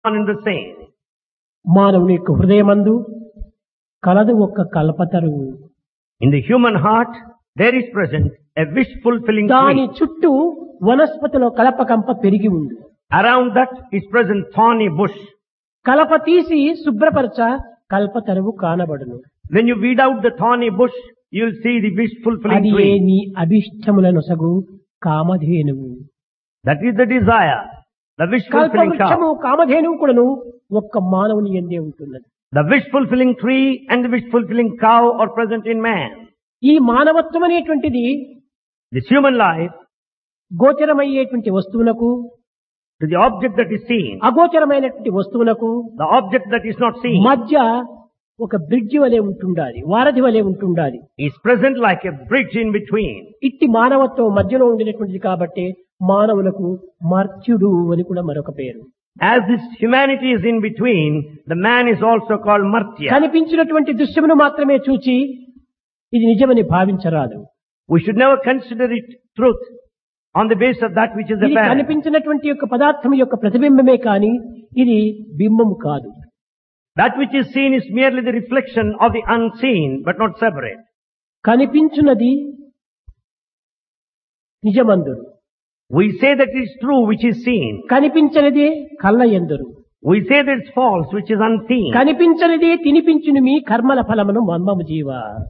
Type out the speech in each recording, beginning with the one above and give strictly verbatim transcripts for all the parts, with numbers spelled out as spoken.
one and the same. మానవుని యొక్క హృదయమందు కలదు ఒక్క కల్పతరువు. In the human heart, there is present a wish-fulfilling దాని tree. చుట్టూ వనస్పతిలో కలపకంప పెరిగి ఉంది. Around that is present thorny bush. కలప తీసి శుభ్రపరచ కల్పతరువు కానబడును. When you weed out the thorny bush, you will see the wish-fulfilling అది tree. నీ అభిష్టములను సగు కామధేనువు. That is the desire, the wish-fulfilling కల్పవృక్షము cow. కామధేనువు కూడాను ఒక్క మానవుని ఎందే ఉంటున్నది. The wish-fulfilling tree and the wish-fulfilling cow are present in man. ఈ మానవత్వం అనేటువంటిది This human life, గోచరమయ్యేటువంటి వస్తువునకు, to the object that is seen, అగోచరమైనటువంటి వస్తువునకు the object that is not seen, మధ్య ఒక బ్రిడ్జి వలె ఉంటుండాలి, వారధి వలె ఉంటుండాలి. is present like a bridge in between. ఇట్టి మానవత్వం మధ్యలో ఉండినటువంటిది కాబట్టి మానవులకు మర్త్యుడు అని కూడా మరొక పేరు. As this humanity is in between, the man is also called Martya. కనిపించినటువంటి దృశ్యమును మాత్రమే చూచి ఇది నిజమని భావించరాదు. We should never consider it truth on the basis of that which is ఇది apparent. కనిపించినటువంటి యొక్క పదార్థం యొక్క ప్రతిబింబమే కాని ఇది బింబము కాదు. That which is seen is merely the reflection of the unseen, but not separate. కనిపించున్నది నిజమందురు, We say that it is true which is seen. కనిపించనిదే కళ్ళ ఎందరు, We say that it's false which is unseen. కనిపించనిదే తినిపించును మీ కర్మల ఫలమును మన్మము జీవ.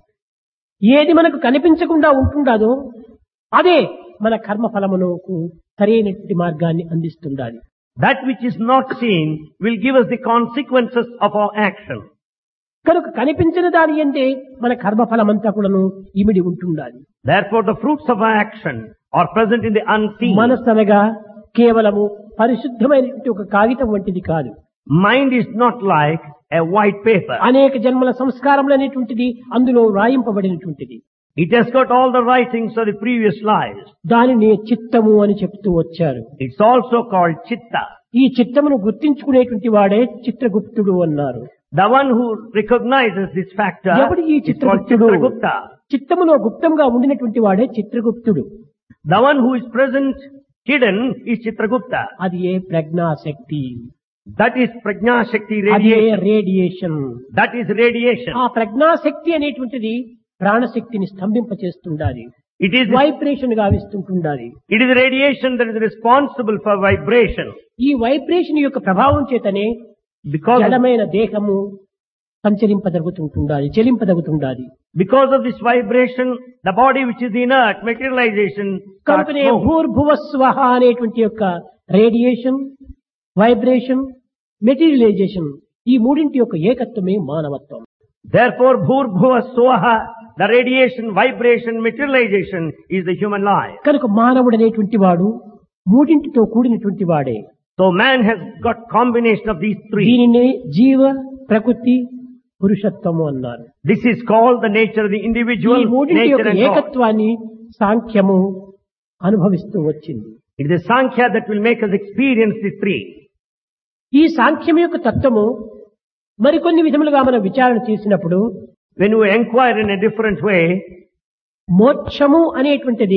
ఏది మనకు కనిపించకుండా ఉంటుండదో అదే మన కర్మ ఫలమునకు సరైనటువంటి మార్గాన్ని అందిస్తుండాలి. That which is not seen will give us the consequences of our action. కనుక కనిపించిన దాని అంటే మన కర్మ ఫలమంతా కూడాను ఇమిడి ఉంటుండాలి. Therefore the fruits of our action are present in the unseen. మనస్సు అనగా కేవలము పరిశుద్ధమైనటువంటి ఒక కాగితం వంటిది కాదు. Mind is not like a white paper. అనేక జన్మల సంస్కారములు అనేటువంటిది అందులో రాయింపబడినటువంటిది. It has got all the writings of the previous lives. దానిని చిత్తము అని చెప్తూ వచ్చారు. It's also called chitta. ఈ చిత్తమును గుర్తించుకునేటువంటి వాడే చిత్రగుప్తుడు అన్నారు. The one who recognizes this factor ఎవడు ఈ is called చిత్రగుప్తుడు? Chitragupta. చిత్తములో గుప్తంగా ఉండినటువంటి వాడే చిత్రగుప్తుడు. The one who is present hidden is Chitragupta. అది ఏ ప్రజ్ఞాశక్తి, That is Prajna Shakti అది ఏ radiation. Radiation. That is radiation. ఆ ప్రజ్ఞాశక్తి అనేటువంటిది ప్రాణశక్తిని స్తంభింపచేస్తుండాలి, It is, vibration గావిస్తుంటుండాలి. it is radiation that is responsible for vibration. ఈ vibration యొక్క ప్రభావం చేతనే Because of, జడమైన దేహము సంచరింపదగుతుండాలి, చెలింపదగుతుండాలి. because of this vibration, the body which is inert, materialization, starts కనుకనే moving. భూర్భువ స్వహ అనేటువంటి యొక్క రేడియేషన్, వైబ్రేషన్, మెటీరియలైజేషన్ ఈ మూడింటి యొక్క ఏకత్వమే మానవత్వం. Therefore, Bhurbhuva Swaha, the radiation, vibration, materialization is the human life. కనుక మానవుడు అనేటువంటి వాడు మూడింటితో కూడినటువంటి వాడే. So man has got combination of these three. దీనినే జీవ, ప్రకృతి, పురుషత్వము అన్నారు. This is called the nature of the ఈ individual, మూడింటి nature యొక్క and God. ఏకత్వాన్ని సాంఖ్యము అనుభవిస్తూ వచ్చింది. It is the Sankhya that will make us experience these three. ఈ సాంఖ్యం యొక్క తత్వము మరికొన్ని విధములుగా మనం విచారణ చేసినప్పుడు When we inquire in a different way, మోక్షము అనేటువంటిది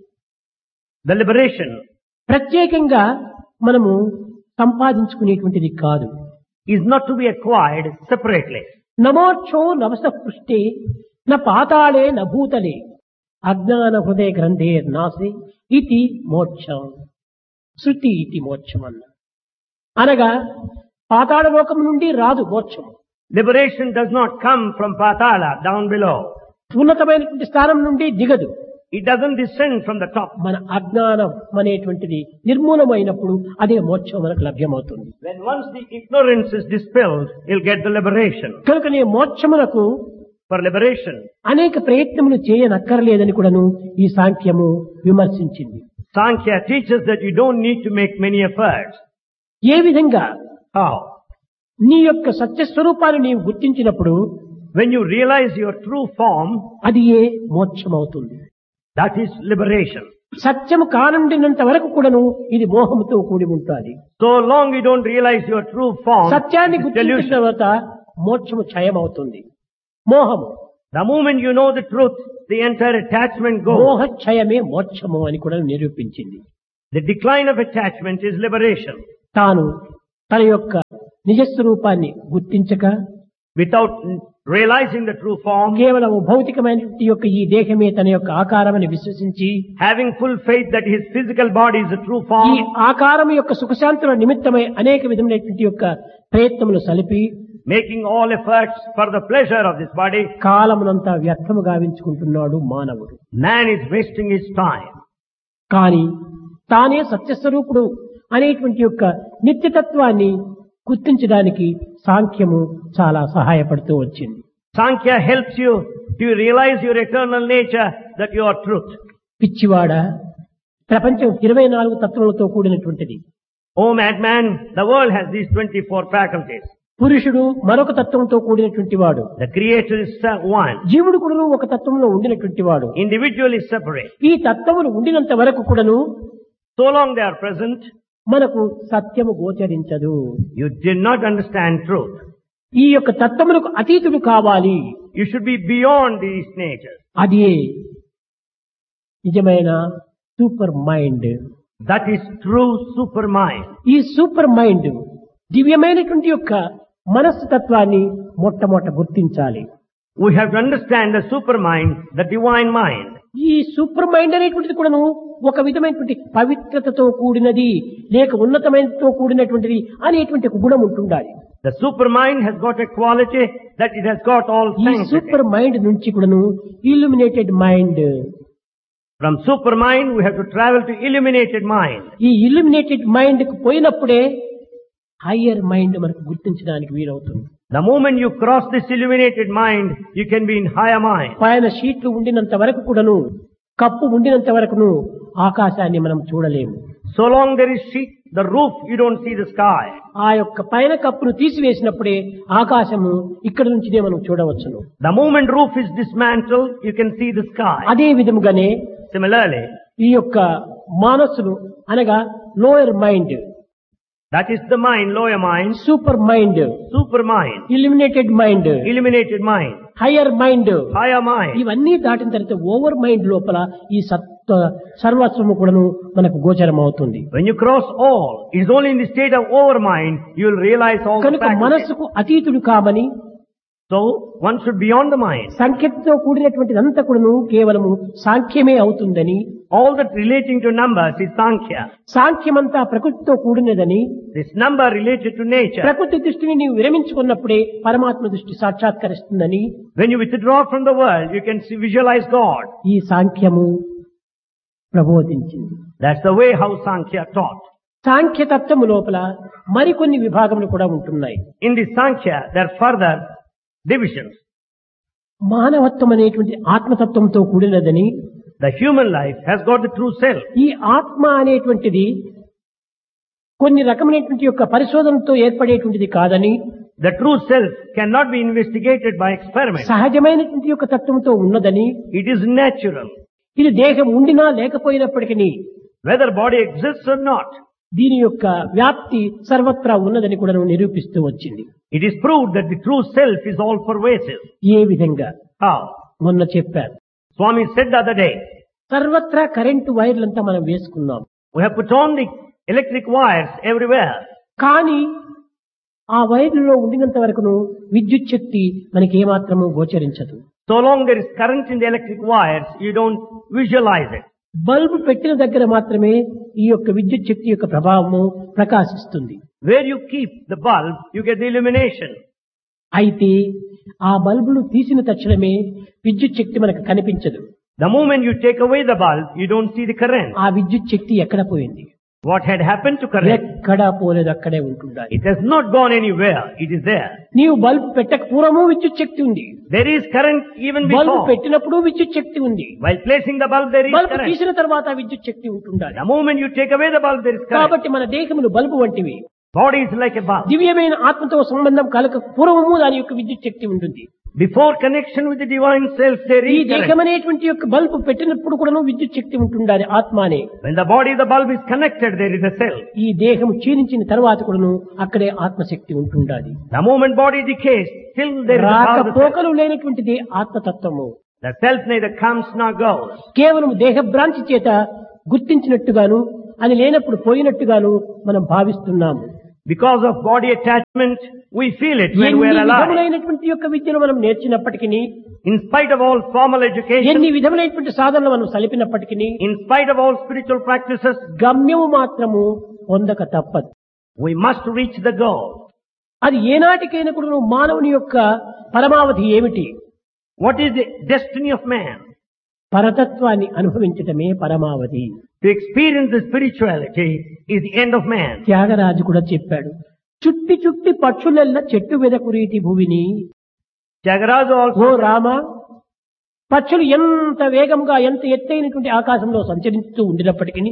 the liberation ప్రత్యేకంగా మనము సంపాదించుకునేటువంటిది కాదు. is not to be acquired separately. నమోక్షో నవస పృష్టే న పాతాళే న భూతలే అజ్ఞాన హృదయ గ్రంథే నాసి ఇది మోక్షం. శృతి ఇది మోక్షం అన్న అనగా పాతాళ లోకం నుండి రాదు మోక్షం. Liberation does not come from Patala, down below. ఉన్నతమైనటువంటి స్థానం నుండి దిగదు. It doesn't descend from the top. మన అజ్ఞానం అనేటువంటిది నిర్మూలమైనప్పుడు అదే మోక్షం మనకు లభ్యమవుతుంది. When once the ignorance is dispelled, you'll get the liberation. కనుకనే మోక్షమునకు For liberation, అనేక ప్రయత్నములు చేయనక్కర్లేదని కూడాను ఈ సాంఖ్యము విమర్శించింది. Sankhya teaches that you don't need to make many efforts. ఏ విధంగా How? నీ యొక్క సత్యస్వరూపాన్ని నీవు గుర్తించినప్పుడు When you realize your true form, అది ఏ మోక్షమవుతుంది. that is liberation. సత్యము కానుండినంత వరకు కూడాను ఇది మోహముతో కూడి ఉంటుంది. So long you don't realize your true form, సత్యాన్ని it is గుర్తించిన delusion. తర్వాత మోక్షము క్షయమవుతుంది. మోహము The moment you know the truth, the entire attachment goes. మోహ క్షయమే మోక్షము అని కూడా నిరూపించింది. The decline of attachment is liberation. తాను తన యొక్క నిజస్వరూపాన్ని గుర్తించక without realizing the true form, కేవలం భౌతికమైనటువంటి యొక్క ఈ దేహమే తన యొక్క ఆకారమని విశ్వసించి having full faith that his physical body is the true ఈ form, ఆకారం యొక్క సుఖశాంతుల నిమిత్తమై అనేక విధమైనటువంటి యొక్క ప్రయత్నములు సలిపి making all efforts for the pleasure of this body, కాలమునంతా వ్యర్థము గావించుకుంటున్నాడు మానవుడు. man is wasting his time. కానీ తానే సత్యస్వరూపుడు అనేటువంటి యొక్క నిత్యతత్వాన్ని గుర్తించడానికి సాంఖ్యము చాలా సహాయపడుతూ వచ్చింది. Sankhya helps you to realize your eternal nature, that you are truth. పిచ్చివాడ, ప్రపంచం ఇరవై నాలుగు తత్వములతో కూడినటువంటిది. O madman, the world has these twenty-four faculties. పురుషుడు మరొక తత్వంతో కూడినటువంటి వాడు. The creator is one. జీవుడు కూడాను ఒక తత్వంలో ఉండినటువంటి వాడు. Individual is separate. ఈ తత్వములు ఉండినంత వరకు కూడాను So long they are present, మనకు సత్యము గోచరించదు. you did not understand truth. ఈ యొక్క తత్వములకు అతీతుడు కావాలి. You should be beyond these natures. అదే నిజమైన super mind. That is true supermind. ఈ సూపర్ మైండ్ దివ్యమైనటువంటి యొక్క మనస్సు తత్వాన్ని మొట్టమొదట గుర్తించాలి. We have to understand the supermind, the divine mind. ఈ సూపర్ మైండ్ అనేటువంటిది కూడాను ఒక విధమైనటువంటి పవిత్రతతో కూడినది, లేక ఉన్నతమైనతో కూడినటువంటిది అనేటువంటి ఒక గుణం ఉంటుండాలి. The supermind has got a quality that it has got all ఈ sanctity. సూపర్ మైండ్ నుంచి కూడాను illuminated mind, From supermind we have to travel to illuminated mind. ఈ ఇల్యూమినేటెడ్ మైండ్ కు పోయినప్పుడే హయ్యర్ మైండ్ మనకు గుర్తించడానికి వీలవుతుంది. The moment you cross this illuminated mind, you can be in higher mind. పైన షీట్లు ఉండినంత వరకు కూడాను, కప్పు ఉండినంత వరకును ఆకాశాన్ని మనం చూడలేము. So long there is sheet, the roof, you don't see the sky. ఆ యొక్క పైన కప్పును తీసివేసినప్పుడే ఆకాశము ఇక్కడ నుంచినే మనం చూడవచ్చును. The moment roof is dismantled, you can see the sky. అదే విధముగానే Similarly, ఈ యొక్క మనస్సును అనగా lower mind, that is the mind, lower mind, super mind, supermind, illuminated mind, illuminated mind, higher mind, higher mind. ఇవన్నీ దాటిన తర్వాత ఓవర్ మైండ్ లోపల ఈ సత్వ సర్వస్వము కూడాను మనకు గోచరం అవుతుంది. When you cross all, it is only in the state of overmind you will realize all the కనుక faculties. మనస్సుకు అతీతుడు కామని So, one should be beyond the mind. సంఖ్యతో కూడినటువంటిది అంతా కూడాను కేవలము సాంఖ్యమే అవుతుందని, All that relating to numbers is Sankhya. సాంఖ్యమంతా ప్రకృతితో కూడినదని, This number related to nature. ప్రకృతి దృష్టిని నీవు విరమించుకున్నప్పుడే పరమాత్మ దృష్టి సాక్షాత్కరిస్తుందని When you withdraw from the world, you can see, visualize God. ఈ సాంఖ్యము ప్రబోధించింది. That's the way how Sankhya taught. సాంఖ్య తత్వము లోపల మరికొన్ని విభాగములు కూడా ఉంటున్నాయి. In the Sankhya, there are further divisions. మానవత్వం అనేటువంటి ఆత్మతత్వంతో కూడినదని, The human life has got the true self. ఈ ఆత్మ అనేటువంటిది కొన్ని రకమైనటువంటి యొక్క పరిశోధనతో ఏర్పడేటువంటిది కాదని, The true self cannot be investigated by experiment. సహజమైనటువంటి యొక్క తత్వంతో ఉన్నదని, It is natural. ఇది దేహం ఉండినా లేకపోయినప్పటికీ Whether body exists or not, దీని యొక్క వ్యాప్తి సర్వత్రా ఉన్నదని కూడా నిరూపిస్తూ వచ్చింది. it is proved that the true self is all pervasive. ఏ విధంగా How? మొన్న చెప్పారు, Swami said the other day, సర్వత్రా కరెంటు వైర్లంతా మనం వేసుకున్నాం. we have put on the electric wires everywhere. కానీ ఆ వైర్లలో ఉండినంత వరకును విద్యుత్ శక్తి మనకి ఏమాత్రము గోచరించదు. So long there is current in the electric wires, you don't visualize it. Bulb పెట్టిన దగ్గర మాత్రమే ఈ యొక్క విద్యుత్ శక్తి యొక్క ప్రభావము ప్రకాశిస్తుంది. Where you keep the bulb, you get the illumination. అయితే ఆ బల్బులు తీసిన తక్షణమే విద్యుత్ శక్తి మనకు కనిపించదు. The moment you take away the bulb, you don't see the current. ఆ విద్యుత్ శక్తి ఎక్కడ పోయింది? What had happened to current? ఎక్కడా పోలేదు, అక్కడే ఉంటుండాలి. It has not gone anywhere. It is there. నీవు బల్బు పెట్టక పూర్వము విద్యుత్ శక్తి ఉంది. There is current even bulb before. పెట్టినప్పుడు విద్యుత్ శక్తి ఉంది. While placing the bulb, there is bulb current. తీసిన తర్వాత విద్యుత్ శక్తి ఉంటుండాలి. The moment you take away the bulb, there is current. కాబట్టి మన దేహములు బల్బు వంటివి. Body is like a bulb. దివ్యమైన ఆత్మతో సంబంధం కలక పూర్వము దాని యొక్క విద్యుత్ శక్తి ఉంటుంది. Before connection with the divine self, there ఈ is current. దేహం అనేటువంటి యొక్క బల్బు పెట్టినప్పుడు కూడా విద్యుత్ శక్తి ఉంటుండాలి. ఆత్మానే. When the body, the bulb is connected, there is a self. ఈ దేహం క్షీణించిన తర్వాత కూడాను అక్కడే ఆత్మశక్తి ఉంటుండాలి. The moment body decays, still there is a part of the self. రాకపోకలు లేనటువంటిది ఆత్మతత్వము. The self neither comes nor goes. కేవలం దేహభ్రాంతి చేత గుర్తించినట్టుగాను, అది లేనప్పుడు పోయినట్టుగాను మనం భావిస్తున్నాము. Because of body attachment, we feel it when ఎన్ని we are alive. విధములైనటువంటి యొక్క విద్యను మనం నేర్చినప్పటికీ, In spite of all formal education, ఎన్ని విధములైనటువంటి సాధనలు మనం సలిపినప్పటికీ, in spite of all spiritual practices, గమ్యము మాత్రము పొందక తప్పదు. we must reach the goal. అది ఏనాటికైనా కూడా మానవుని యొక్క పరమావధి ఏమిటి? What is the destiny of man? పరతత్వాన్ని అనుభవించటమే పరమావధి. To experience the spirituality is the end of man. Tyagaraju కూడా చెప్పాడు, చుట్టి చుట్టి పక్షులెల్ల చెట్టు వెదకురీతి భూమిని. Tyagaraja ఓ also రామ, పక్షులు ఎంత వేగంగా ఎంత ఎత్తైనటువంటి ఆకాశంలో సంచరిస్తూ ఉండినప్పటికీ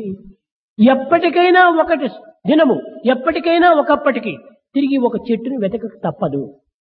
ఎప్పటికైనా ఒకటి దినము, ఎప్పటికైనా ఒకప్పటికి తిరిగి ఒక చెట్టుని వెతక తప్పదు.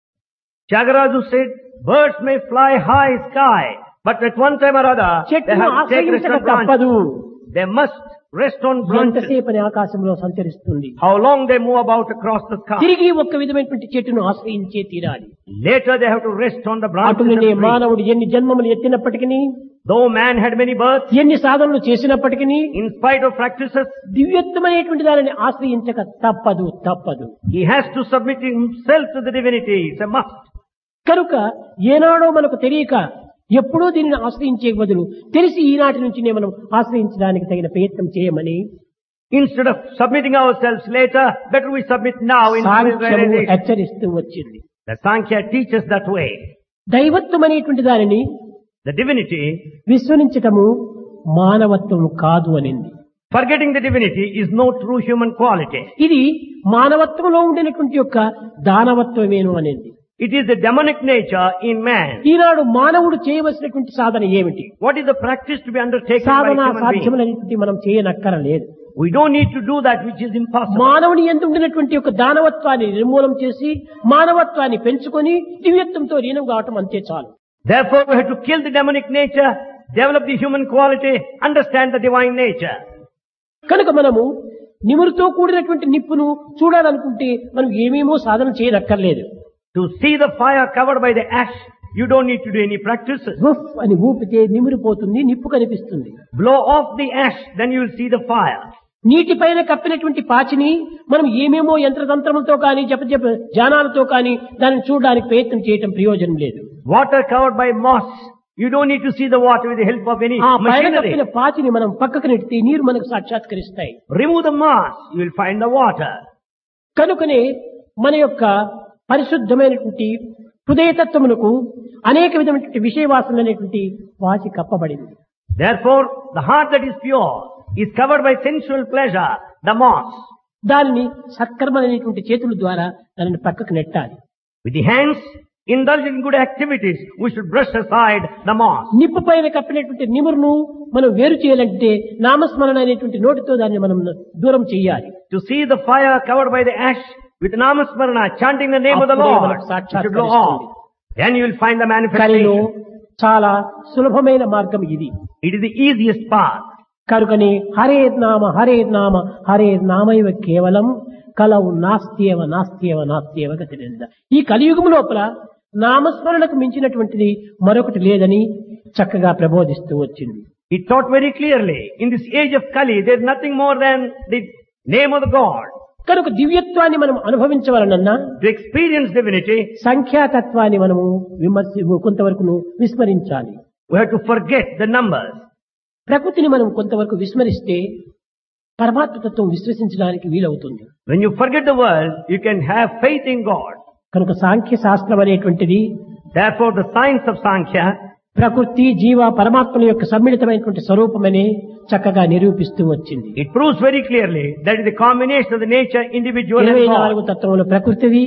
Tyagaraja said, birds may fly high sky, but at one time or other, they చెట్టును have to take rest ఆశ్రయించక on branches. తప్పదు. They must rest on branches. ఎంతసేపని ఆకాశంలో సంచరిస్తుంది, How long they move about across the sky. తిరిగి ఒక్క విధమైనటువంటి చెట్టును ఆశ్రయించే తీరాలి. Later they have to rest on the branches of అటులనే the tree. మానవుడు ఎన్ని జన్మములు ఎత్తినప్పటికీ, Though man had many births, ఎన్ని సాధనలు చేసినప్పటికీ in spite of practices, దివ్యత్వమైనటువంటి దానిని ఆశ్రయించక తప్పదు తప్పదు. he has to submit himself to the divinity. It's a must. కనుక ఏనాడో మనకు తెలియక ఎప్పుడూ దీనిని ఆశ్రయించే బదులు తెలిసి ఈనాటి నుంచినే మనం ఆశ్రయించడానికి తగిన ప్రయత్నం చేయమని Instead of submitting ourselves later, better we submit now in సాంఖ్యము realization. హెచ్చరిస్తూ వచ్చింది. The Sankhya teaches that way. దైవత్వం అనేటువంటి దానిని The divinity, విస్మరించటము మానవత్వం కాదు అనింది. forgetting the divinity is no true human quality. ఇది మానవత్వంలో ఉండినటువంటి యొక్క దానవత్వమేను అనేది. It is the demonic nature in man. ఈనాడు మానవుడు చేయవలసినటువంటి సాధన ఏమిటి? What is the practice to be undertaken by Sadhana human being? సాధ్యములనేటువంటి మనం చేయనక్కరలేదు. We don't need to do that which is impossible. మానవుని ఎందు ఉండినటువంటి యొక్క దానవత్వాన్ని నిర్మూలం చేసి మానవత్వాన్ని పెంచుకొని దివ్యత్వంతో లీనం కావటం అంతే చాలు. Therefore we have to kill the demonic nature, develop the human quality, understand the divine nature. కనుక మనము నిమురుతో కూడినటువంటి నిప్పును చూడాలనుకుంటే మనం ఏమేమో సాధన చేయనక్కర్లేదు. To see the fire covered by the ash, you don't need to do any practices. రుఫ్ అని ఊపితే నిమురిపోతుంది, నిప్పు కనిపిస్తుంది. Blow off the ash, then you will see the fire. నీటిపైన కప్పినటువంటి పాచిని మనం ఏమేమో యంత్రతంత్రములతో కానీ జప జప జానాలతో కానీ దానిని చూడడానికి ప్రయత్నం చేయటం ప్రయోజనం లేదు. Water covered by moss, you don't need to see the water with the help of any ఆ పైన machinery. కప్పిన పాచిని మనం పక్కకు నెట్టి నీరు మనకు సాక్షాత్కరిస్తాయి. Remove the moss, you will find the water. కనుకనే మన యొక్క పరిశుద్ధమైనటువంటి హృదయతత్వమునకు అనేక విధమైనటువంటి విషయవాసన అనేటువంటి వాచి కప్పబడింది. Therefore, the heart that is pure is covered by sensual pleasure, the moss. దానిని సత్కర్మలైనటువంటి చేతుల ద్వారా దానిని పక్కకు నెట్టాలి. With the hands, indulge in good activities, we should brush aside the moss. నిప్పు పైన కప్పినటువంటి నిమురును మనం వేరు చేయాలంటే నామస్మరణ అనేటువంటి నోటితో దాన్ని మనం దూరం చేయాలి. To see the fire covered by the ash, with namasmarana, chanting the name of the అప్పుడే Lord, మనకు you సాక్షాత్కరిస్తుంది. should blow off. Then you will find the కలిలో manifestation. చాలా సులభమైన మార్గం ఇది. It is the easiest path. కనుకని హరే నామ హరే నామ హరే నామైవ కేవలం కలవు నాస్త్యేవ నాస్త్యేవ నాస్త్యేవ గతిరేంద. ఈ కలియుగం లోపల నామస్మరణకు మించినటువంటిది మరొకటి లేదని చక్కగా ప్రబోధిస్తూ వచ్చింది. It taught very clearly, in this age of Kali, there is nothing more than the name of the God. కనుక దివ్యత్వాన్ని మనం అనుభవించవలనన్నా To experience divinity, సంఖ్యాతత్వాన్ని మనము విమర్శ కొంతవరకు విస్మరించాలి. we have to forget the numbers. ప్రకృతిని మనం కొంతవరకు విస్మరిస్తే పరమాత్మతత్వం విశ్వసించడానికి వీలవుతుంది. When you forget the world, you can have faith in God. కనుక సాంఖ్య శాస్త్రం అనేటువంటిది Therefore, the science of Sankhya, ప్రకృతి జీవ పరమాత్మల యొక్క సమ్మిళితమైనటువంటి స్వరూపమని చక్కగా నిరూపిస్తూ వచ్చింది. it proves very clearly that is the combination of the nature, individual and ఇరవై God. నాలుగు తత్వములు ప్రకృతివి,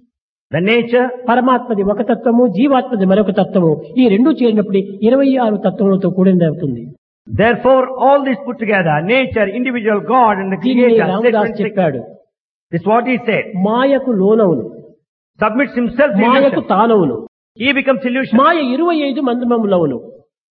The nature, పరమాత్మది ఒక తత్వము, జీవాత్మది మరొక తత్వము. ఈ రెండు చేరినప్పుడు ఇరవై ఆరు తత్వములతో కూడినది అవుతుంది. therefore, all this put together, nature, individual, God and the దీనిని Creator, రామదాస్ set చెప్పాడు, this is what he said. మాయకు లోనవును, Submits himself to మాయకు illusion. తానవును, He becomes illusion. మాయ ఇరవై ఐదు మర్మములవును,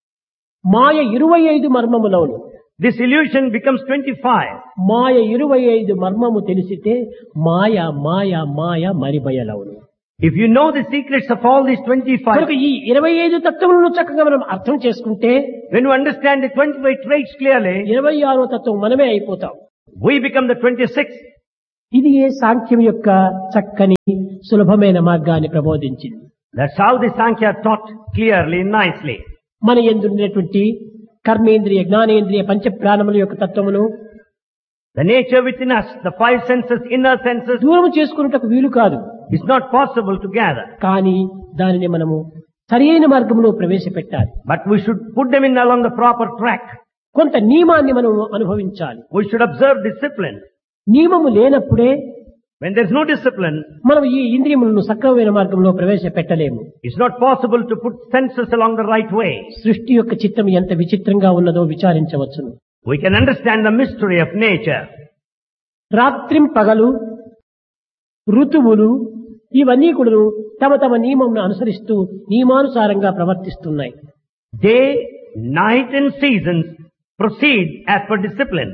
మాయ ఇరవై ఐదు మర్మములవును. This illusion becomes twenty-five. మాయ ఇరవై ఐదు మర్మము తెలిసితే మాయ మాయ మాయ మరిబయలవును. If you know the secrets of all these twenty-five, కనుక ఈ ఇరవై ఐదు తత్వములను చక్కగా మనం అర్థం చేసుకుంటే when you understand the twenty-five traits clearly, ఇరవై ఆరో తత్వం మనమే అయిపోతాం. we become the twenty-sixth. ఇది ఏ సాంఖ్యం యొక్క చక్కని సులభమైన మార్గాన్ని ప్రబోధించింది. That's how the Sankhya taught clearly, nicely. మన యందు ఉన్నటువంటి కర్మేంద్రియ జ్ఞానేంద్రియ పంచ ప్రాణముల యొక్క తత్వమును The nature within us, the five senses, inner senses, దూరం చేసుకున్నటకు వీలు కాదు. is not possible to gather. కానీ దానిని మనము సరియైన మార్గంలో ప్రవేశపెట్టాలి. But we should put them in along the proper track. కొంత నియమాన్ని మనం అనుభవించాలి. We should observe discipline. నియమము లేనప్పుడే When there is no discipline, మనం ఈ ఇంద్రియములను సక్రమమైన మార్గంలో ప్రవేశపెట్టలేము. it's not possible to put senses along the right way. సృష్టి యొక్క చిత్తం ఎంత విచిత్రంగా ఉన్నదో విచారించవచ్చును. We can understand the mystery of nature. రాత్రిం పగలు ఋతువులు ఇవన్నీ కూడా తమ తమ నియమంను అనుసరిస్తూ నియమానుసారంగా ప్రవర్తిస్తున్నాయి. Day, night and seasons proceed as per discipline.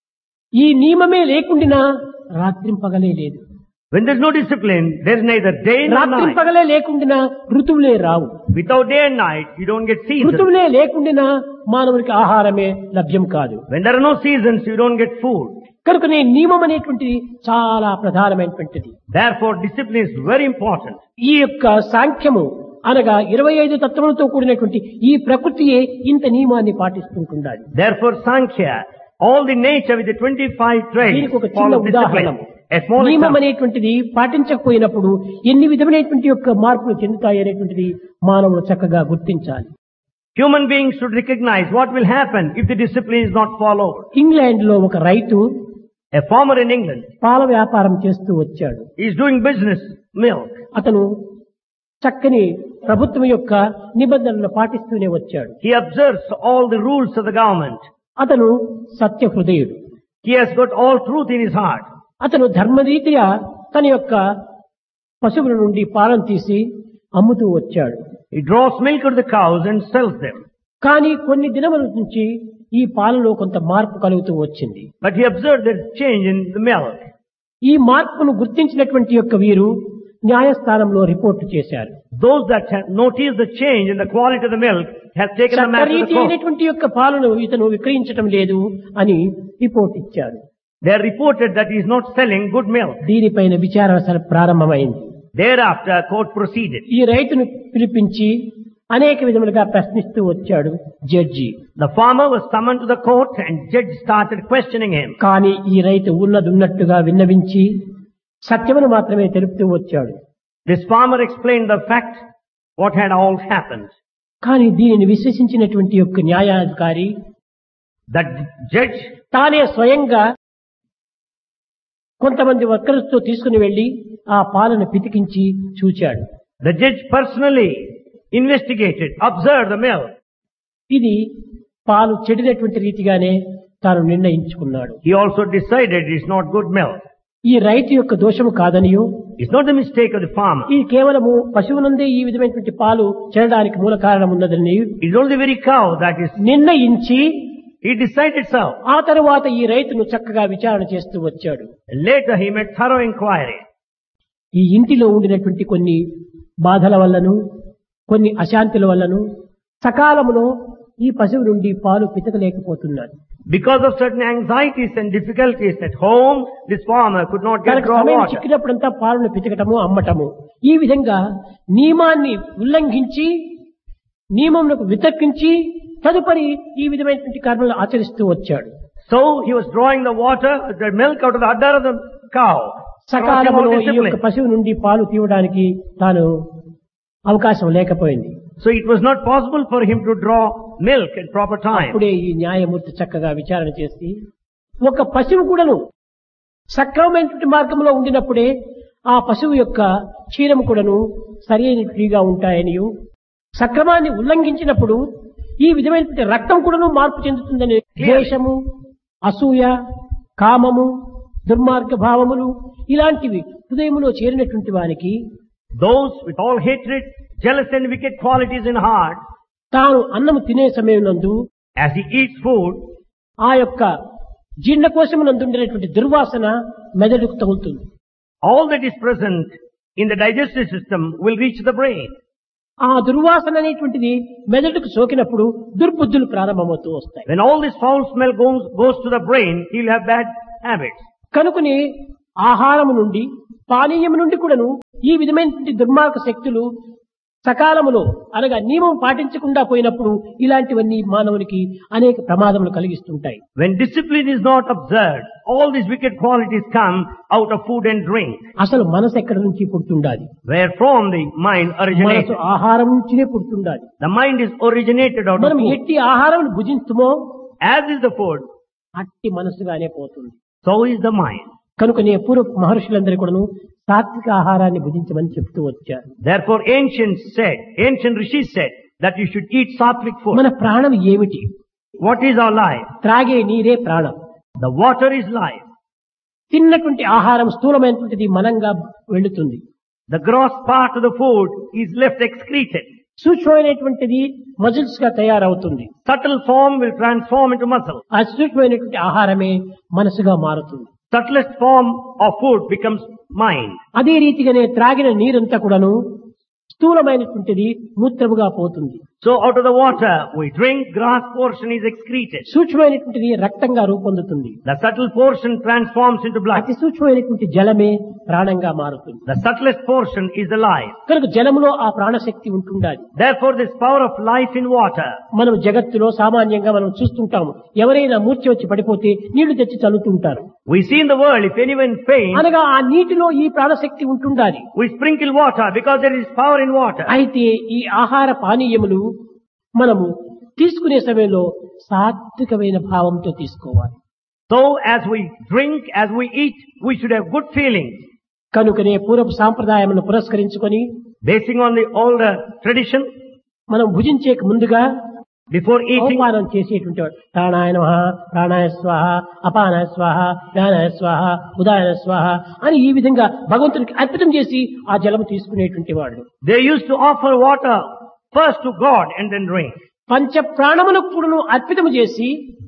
ఈ నియమమే లేకుండా రాత్రిం పగలే లేదు. When there is no discipline, there is neither day nor రాత్రిం night. పగలే లేకుండా ఋతువులే రావు. Without day and night, you don't get seasons. ఋతువులే లేకుండా మానవునికి ఆహారమే లభ్యం కాదు. When there are no seasons, you don't get food. కనుక నీ నియమం అనేటువంటిది చాలా ప్రధానమైనటువంటిది. Therefore, discipline is very important. ఈ యొక్క సాంఖ్యము అనగా ఇరవై ఐదు తత్వములతో కూడినటువంటి ఈ ప్రకృతియే ఇంత నియమాన్ని పాటిస్తుంటుండాలి. Therefore, Sankhya, all the nature with the twenty-five traits, దీనికి ఒక చిన్న follow ఉదాహరణ. discipline. A small నియమం example. అనేటువంటిది పాటించకపోయినప్పుడు ఎన్ని విధమైనటువంటి యొక్క మార్పులు చెందుతాయి అనేటువంటిది మానవుడు చక్కగా గుర్తించాలి. Human beings should recognize what will happen if the discipline is not followed. England లో ఒక రైతు A farmer in England పాల వ్యాపారం చేస్తూ వచ్చాడు. is doing business, milk. అతను చక్కని ప్రభుత్వం యొక్క నిబంధనలను పాటిస్తూనే వచ్చాడు. He observes all the rules of the government. అతను సత్య హృదయుడు. He has got all truth in his heart. అతను ధర్మరీత్యా తన యొక్క పశువుల నుండి పాలను తీసి అమ్ముతూ వచ్చాడు. He draws milk out of the cows and sells them. కానీ కొన్ని దినముల నుంచి ఈ పాలలో కొంత మార్పు కలుగుతూ వచ్చింది. But he observed there is change in the milk. ఈ మార్పును గుర్తించినటువంటి యొక్క వీరు న్యాయస్థానంలో రిపోర్టు చేశారు. Those that have noticed the change in the quality of the milk have taken the matter to the చట్టరీతి court. అయినటువంటి యొక్క పాలను ఇతను విక్రయించటం లేదు అని రిపోర్ట్ ఇచ్చారు. They reported that he is not selling good milk. దీనిపైన విచారణ ప్రారంభమైంది. Thereafter, court proceeded. ఈ రైతును పిలిపించి అనేక విధములుగా ప్రశ్నిస్తూ వచ్చాడు judge. The farmer was summoned to the court and judge started questioning him. కానీ ఈ రైతు ఉన్నది ఉన్నట్టుగా విన్నవించి సత్యమును మాత్రమే తెలుపుతూ వచ్చాడు. This farmer explained the fact, what had all happened. కానీ దీనిని విశ్వసించినటువంటి యొక్క న్యాయాధికారి That judge, తానే స్వయంగా కొంతమంది వర్కర్స్ తో తీసుకుని వెళ్లి ఆ పాలను పితికించి చూచాడు. the judge personally investigated, observed the milk. ఇది పాలు చెడినటువంటి రీతిగానే తాను నిర్ణయించుకున్నాడు. He also decided it's not good milk. ఈ రైతు యొక్క దోషము కాదనియో It's not the mistake of the farmer. ఇది కేవలము పశువునందే ఈ విధమైనటువంటి పాలు చెడడానికి మూల కారణం ఉన్నదని It's only the very cow that is, నిర్ణయించి he decided so. ఆ తరువాత ఈ రైతును చక్కగా విచారణ చేస్తూ వచ్చాడు. Later he made thorough inquiry. ఈ ఇంటిలో ఉండినటువంటి కొన్ని బాధల వల్లను కొన్ని అశాంతుల వల్లను సకాలములో ఈ పశువు నుండి పాలు పితకలేకపోతున్నాడు. Because of certain anxieties and difficulties at home, this farmer could not get తనకు raw సమయం water. చిక్కినప్పుడంతా పాలను పితకటము అమ్మటము ఈ విధంగా నియమాన్ని ఉల్లంఘించి నియమములకు వితర్కించి తదుపరి ఈ విధమైనటువంటి కర్మలు ఆచరిస్తూ వచ్చాడు. So he was drawing the water, the milk out of the udder of the cow. సకాలంలో Without ఈ యొక్క discipline. పశువు నుండి పాలు తీయడానికి తాను అవకాశం లేకపోయింది. So it was not possible for him to draw milk at proper time. అప్పుడే ఈ న్యాయమూర్తి చక్కగా విచారణ చేసి ఒక పశువు కూడాను సక్రమమైనటువంటి మార్గంలో ఉండినప్పుడే ఆ పశువు యొక్క క్షీరము కూడాను సరి అయినట్టుగా ఉంటాయనియు సక్రమాన్ని ఉల్లంఘించినప్పుడు ఈ విధమైనటువంటి రక్తం కూడాను మార్పు చెందుతుందని ద్వేషము అసూయ కామము దుర్మార్గ భావములు ఇలాంటివి హృదయములో చేరినటువంటి వారికి Those with all hatred, jealous and wicked qualities in heart, తాను అన్నము తినే సమయం నందు as he eats food, ఆ యొక్క జీర్ణకోశమునందు ఉండేటువంటి దుర్వాసన మెదడుకు తగులుతుంది. all that is present in the digestive system will reach the brain. ఆ దుర్వాసన అనేటువంటిది మెదడుకు సోకినప్పుడు దుర్బుద్ధులు ప్రారంభమవుతూ వస్తాయి. When all this foul smell goes, goes to the brain, he'll have bad habits. కనుకని ఆహారము నుండి పానీయము నుండి కూడాను ఈ విధమైనటువంటి దుర్మార్గ శక్తులు సకాలములో అనగా నియమం పాటించకుండా పోయినప్పుడు ఇలాంటివన్నీ మానవునికి అనేక ప్రమాదములు కలిగిస్తుంటాయి. When discipline is not observed, all these wicked qualities come out of food and drink. అసలు మనసు ఎక్కడి నుంచి పుడుతుండాలి? Where from the mind originates. మనసు ఆహారం నుంచినే పుడుతుండాలి. The mind is originated out of మనం food. ఎట్టి ఆహారం భుజించుమో As is the food, అట్టి మనసుగానే పోతుంది. so is the mind. కనుకనే పూర్వ మహర్షులందరూ కూడాను సాత్విక ఆహారాన్ని భుజించమని చెప్తూ వచ్చారు. Therefore ancients said, ancient rishis said that you should eat sattvic food. మన ప్రాణం ఏమిటి? What is our life? త్రాగే నీరే ప్రాణం. The water is life. తిన్నటువంటి ఆహారం స్థూలమైనటువంటిది మలంగా వెళుతుంది. The gross part of the food is left excreted. సూక్ష్మమైనటువంటిది muscles గా తయారవుతుంది. Subtle form will transform into muscle. ఆ సూక్ష్మమైనటువంటి ఆహారమే మనసుగా మారుతుంది. Subtlest form of food becomes mind. అదే రీతిగానే త్రాగిన నీరంతా కూడాను స్థూలమైనటువంటిది మూత్రముగా పోతుంది. So out of the water we drink, gross portion is excreted. సూక్ష్మమైనటువంటిది రక్తంగా రూపొందుతుంది. The subtle portion transforms into blood. అతి సూక్ష్మమైనటువంటి జలమే ప్రాణంగా మారుతుంది. The subtlest portion is the life. కనుక జలములో ఆ ప్రాణశక్తి ఉంటుండాలి. Therefore this power of life in water. మనం జగత్తులో సామాన్యంగా మనం చూస్తుంటాము. ఎవరైనా మూర్ఛ వచ్చి పడిపోతే నీళ్లు తెచ్చి చల్లుతుంటారు. We see in the world if anyone faints, అనగా ఆ నీటిలో ఈ ప్రాణశక్తి ఉంటుండాలి. we sprinkle water because there is power in water. అయితే ఈ ఆహార పానీయములు మనము తీసుకునే సమయంలో సాత్వికమైన భావంతో తీసుకోవాలి. So as we drink, as we eat, we should have good feelings. కనుకనే పూర్వపు సాంప్రదాయమును పురస్కరించుకొని Basing on the older tradition, మనం భుజించేక ముందుగా before eating, అవమానం చేసేటువంటి వాడు ప్రాణాయ నమః, ప్రాణాయ స్వాహ, అపానాయ స్వాహ, వ్యానాయ స్వాహ, ఉదాయ స్వాహ అని ఈ విధంగా భగవంతునికి అర్పితం చేసి ఆ జలము తీసుకునేటువంటి వాడు. they used to offer water first to God and then drink. పంచ ప్రాణములకు కూడాను అర్పితం చేసి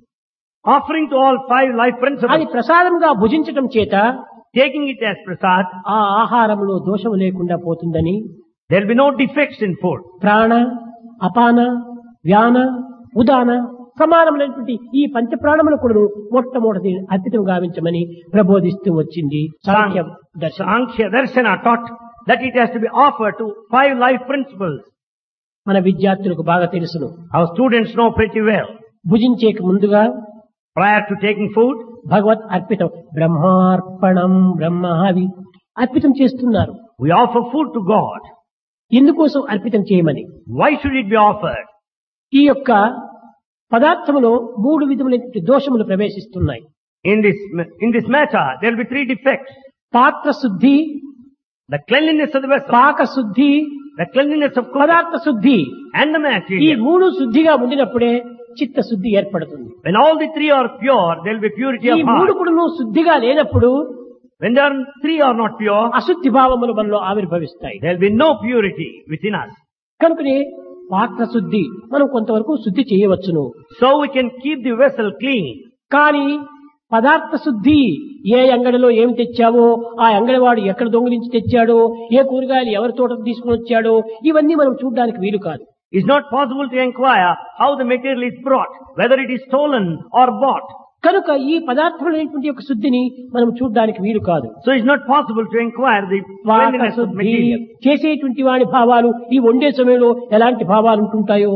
Offering to all five life అది principles, ప్రసాదంగా భుజించటం చేత taking it as prasad, ఆ ఆహారంలో దోషము లేకుండా పోతుందని there will be no defects in food. ప్రాణ, అపాన, వ్యాన, ఉదాన సమానమైనటువంటి ఈ పంచ ప్రాణములు కూడా మొట్టమొదటి అర్పితం గావించమని ప్రబోధిస్తూ వచ్చింది సాంఖ్య దర్శనం. Sankhya Darshana taught that it has to be offered to five life principles. మన విద్యార్థులకు బాగా తెలుసును. Our students know pretty well. భుజించేక ముందుగా Prior to taking food, భగవత్ అర్పితం బ్రహ్మార్పణం బ్రహ్మావి అర్పితం చేస్తున్నారు. we offer food to God. ఎందుకోసం అర్పితం చేయమని? Why should it be offered? ఈ యొక్క పదార్థములో మూడు విధములైన దోషములు ప్రవేశిస్తున్నాయి. In this, in this matter, there will be three defects. పాత్ర శుద్ధి, The cleanliness of the vessel, పాక శుద్ధి, the cleanliness of cooking, పదార్థ శుద్ధి. and the ఈ material. మూడు శుద్ధిగా ఉండినప్పుడే చిత్త శుద్ధి ఏర్పడుతుంది. When all the three are pure, there will be purity ఈ of మూడు heart. కూడా శుద్ధిగా లేనప్పుడు When there are three are not pure, అశుద్ధి భావములు మనలో ఆవిర్భవిస్తాయి. there will be no purity within us. కనుకనే పాత్ర శుద్ధి మనం కొంతవరకు శుద్ధి చేయవచ్చును. So we can keep the vessel clean. కానీ పదార్థ శుద్ధి ఏ అంగడిలో ఏమి తెచ్చావో, ఆ అంగడివాడు ఎక్కడ దొంగిలించి తెచ్చాడో, ఏ కూరగాయలు ఎవరి తోట తీసుకుని వచ్చాడో ఇవన్నీ మనం చూడడానికి వీలు కాదు. It's not possible to inquire how the material is brought, whether it is stolen or bought. కనుక ఈ పదార్థములైనటువంటి యొక్క శుద్ధిని మనం చూడడానికి వీలు కాదు. So it's not possible to inquire the పాక cleanliness of శుద్ధి material. చేసేటువంటి వాడి భావాలు ఈ వండే సమయంలో ఎలాంటి భావాలు ఉంటుంటాయో,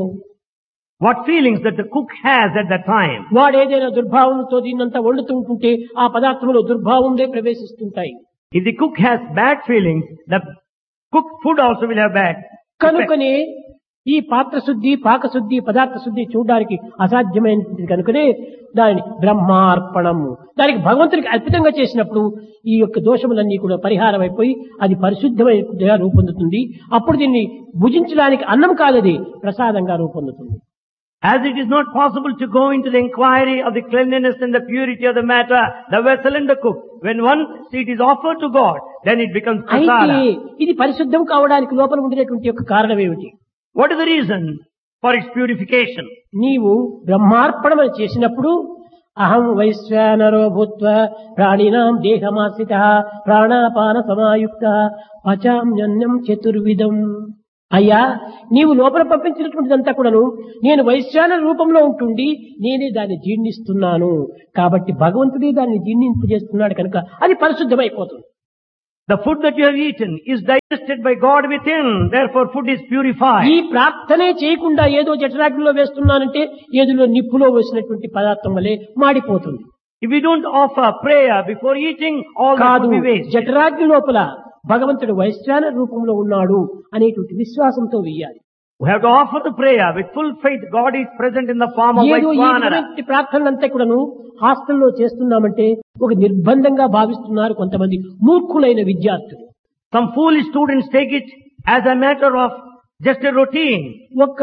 What feelings that the cook has at that time. వాడు ఏదైనా దుర్భావంతో దీన్నంతా వండుతూ ఉంటుంటే ఆ పదార్థంలో దుర్భావంలో ప్రవేశిస్తుంటాయి. If the cook has bad feelings, the cooked food also will have bad effect. కనుకనే ఈ పాత్ర శుద్ధి, పాక శుద్ధి, పదార్థ శుద్ధి చూడడానికి అసాధ్యమైనది. కనుకనే దానిని బ్రహ్మార్పణము, దానికి భగవంతునికి అర్పితంగా చేసినప్పుడు ఈ యొక్క దోషములన్నీ కూడా పరిహారం అయిపోయి అది పరిశుద్ధమైన రూపొందుతుంది. అప్పుడు దీన్ని భుజించడానికి అన్నం కాదది ప్రసాదంగా రూపొందుతుంది. As it is not possible to go into the inquiry of the cleanliness and the purity of the matter, the vessel and the cook, when once it is offered to God, then it becomes అయితే prasada. ఇది పరిశుద్ధం కావడానికి లోపల ఉండేటువంటి యొక్క కారణం ఏమిటి? What is the reason for its purification? నీవు బ్రహ్మార్పణం చేసినప్పుడు అహం వైశ్వానరో భూత్వా ప్రాణినాం దేహమాశ్రితః ప్రాణాపాన సమాయుక్తః పచామ్యన్నం చతుర్విధం అయ్యా నీవు లోపల పంపించినటువంటిదంతా కూడాను నేను వైశ్యాన రూపంలో ఉంటుండి నేనే దాన్ని జీర్ణిస్తున్నాను కాబట్టి భగవంతుడే దాన్ని జీర్ణింపజేస్తున్నాడు కనుక అది పరిశుద్ధమైపోతుంది. The food that you have eaten is digested by God within. Therefore, food is purified. ఈ ప్రార్థనే చేయకుండా ఏదో జఠరాగ్నిలో వేస్తున్నానంటే ఏదో నిప్పులో వేసినటువంటి పదార్థం వలె మాడిపోతుంది. If we don't offer prayer before eating, all that కాదు, will be wasted. జఠరాగ్ని లోపల భగవంతుడు వైశ్వాన రూపంలో ఉన్నాడు అనేటువంటి విశ్వాసంతో వెయ్యాలి. We have to offer the prayer with full faith. God is present in the form of ఏదో ఈ Vaishvanara. విధమైనటువంటి ప్రార్థనలంతా కూడాను హాస్టల్లో చేస్తున్నామంటే ఒక నిర్బంధంగా భావిస్తున్నారు కొంతమంది మూర్ఖులైన విద్యార్థులు. Some foolish students take it as a matter of just a routine. ఒక్క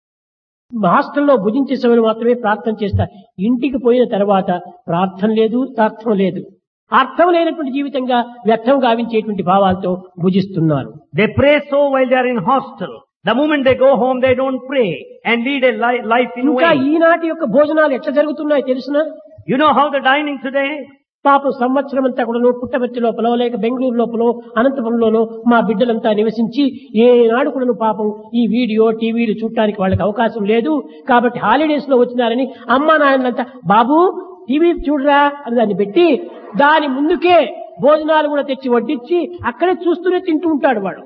హాస్టల్లో భుజించే సమయం మాత్రమే ప్రార్థన చేస్తారు. ఇంటికి పోయిన తర్వాత ప్రార్థన లేదు, అర్థం లేదు. అర్థం లేనటువంటి జీవితంగా వ్యర్థం గావించేటువంటి భావాలతో భుజిస్తున్నారు. They pray so while they are in hostel. The moment they go home, they don't pray and lead a li- life in ఇంకా vain. ఈనాటి యొక్క భోజనాలు ఎట్లా జరుగుతున్నాయో తెలుసునా? You know how the dining today? పాపం సంవత్సరం అంతా కూడా పుట్టపర్తి లోపల లేక బెంగళూరు లోపల అనంతపురంలోనో మా బిడ్డలంతా నివసించి ఏనాడు కూడా పాపం ఈ వీడియో టీవీలు చూడటానికి వాళ్ళకి అవకాశం లేదు. కాబట్టి హాలిడేస్ లో వచ్చినారని అమ్మా నాయనంతా బాబు టీవీ చూడరా అని దాన్ని పెట్టి దాని ముందుకే భోజనాలు కూడా తెచ్చి వడ్డించి అక్కడే చూస్తూనే తింటూ ఉంటాడు వాడు.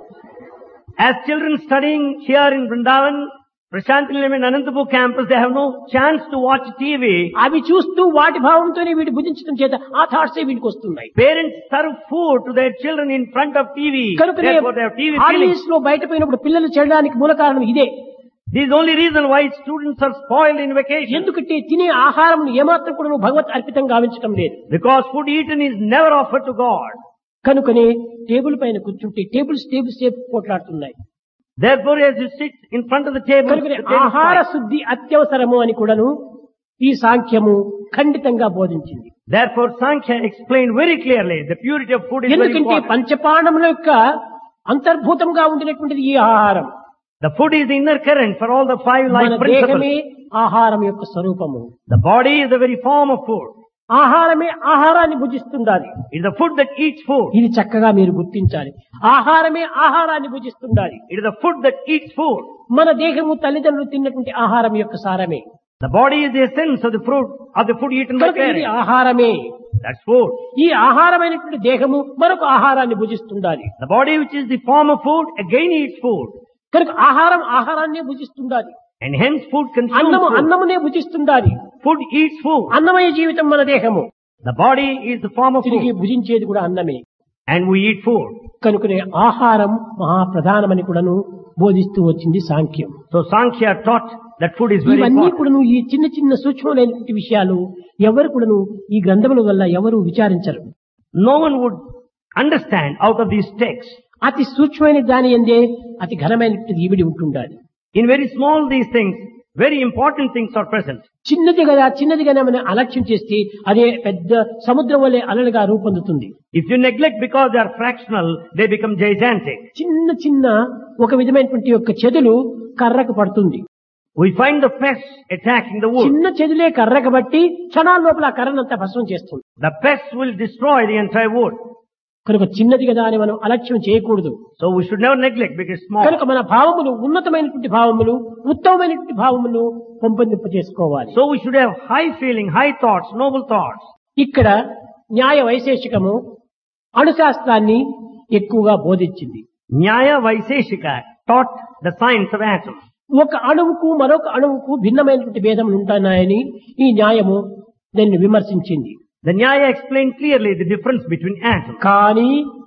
As children studying here in Vrindavan, Prashantilam and Anantapur campus, they have no chance to watch T V. అవి చూస్తూ వాటి భావంతోనే వీటి భుజించడం చేత ఆ థాట్సే వీటికి వస్తున్నాయి. Parents serve food to their children in front of T V. కనుకనే Therefore, they have T V feelings. Holidays లో బయట పోయినప్పుడు పిల్లలు చెడడానికి మూల కారణం ఇదే. This is the only reason why students are spoiled in vacation. ఎందుకంటే తినే ఆహారం ఏమాత్రం కూడా భగవత్ అర్పితం గావించడం లేదు. Because food eaten is never offered to God. కనుకనే టేబుల్ పైన కూర్చుంటే టేబుల్స్ టేబుల్స్ సేపు పోట్లాడుతున్నాయి. Therefore, as you sit in front of the table, కనుకనే the table ఆహార fight. శుద్ధి అత్యవసరము అని కూడాను ఈ సాంఖ్యము ఖండితంగా బోధించింది. Therefore, Sankhya explained very clearly the purity of food is very ఎందుకంటే important. పంచపాండముల యొక్క అంతర్భూతంగా ఉండినటువంటిది ఈ ఆహారం. The food is the inner current for all the five మన life principles. దేహమే ఆహారం యొక్క స్వరూపము. The body is the very form of food. ఆహారమే ఆహారాన్ని భుజిస్తుండాలి. It is the food that eats food. ఇది చక్కగా మీరు గుర్తించాలి. ఆహారమే ఆహారాన్ని భుజిస్తుండాలి. It is the food that eats food. మన దేహము తల్లిదండ్రులు తిన్నటువంటి ఆహారం యొక్క సారమే. The body is the essence of the fruit of the food eaten by కనుక ఇది parents. ఆహారమే. That's food. ఈ ఆహారమైనటువంటి దేహము మరొక ఆహారాన్ని భుజిస్తుండాలి. The body which is the form of food again eats food. కనుక ఆహారం ఆహారాన్నే భుజిస్తుండాలి. And hence food consumes అన్నము food. అన్నమునే భుజిస్తుండాలి. Food eats food. అన్నమయ జీవితం మన దేహము. The body is the form of తిరిగి food. భుజించేది కూడా అన్నమే. And we eat food. కనుకనే ఆహారం మహాప్రధానమని కూడాను బోధిస్తూ వచ్చింది సాంఖ్యం. So Sankhya taught that food is very ఇవన్నీ important. కూడాను ఈ చిన్న చిన్న సూక్ష్మమైనటువంటి విషయాలు ఎవరు కూడాను ఈ గ్రంథముల వల్ల ఎవరు విచారించరు. No one would understand out of these texts. అతి సూక్ష్మమైన దాని ఎందే అతి ఘనమైనటువంటి ఈవిడి ఉంటుండాలి. In very small these things, very important things are present. చిన్నది కదా చిన్నది కదా మనం అలక్ష్యం చేస్తే అదే పెద్ద సముద్రం వలె అలలుగా రూపొందుతుంది. If you neglect because they are fractional, they become gigantic. చిన్న చిన్న ఒక విధమైనటువంటి యొక్క చెదులు కర్రకు పడుతుంది. We find the pests attacking the wood. చిన్న చెదులే కర్రకు బట్టి క్షణాల లోపల ఆ కర్రనంతా భస్మం చేస్తుంది. The pests will destroy the entire wood. కనుక చిన్నది కదా అని మనం అలక్ష్యం చేయకూడదు. So we should never neglect because it's small. కనుక మన భావములు ఉన్నతమైనటువంటి భావములు ఉత్తమమైనటువంటి భావములు పెంపొందింప చేసుకోవాలి. So we should have high feeling, high thoughts, noble thoughts. ఇక్కడ న్యాయ వైశేషికము అణుశాస్త్రాన్ని ఎక్కువగా బోధించింది. Nyaya Vaiseshika taught the science of atoms. ఒక అణువుకు మరొక అణువుకు భిన్నమైనటువంటి భేదములు ఉంటున్నాయని ఈ న్యాయము దాన్ని విమర్శించింది. The Nyaya explained clearly the difference between atoms. కానీ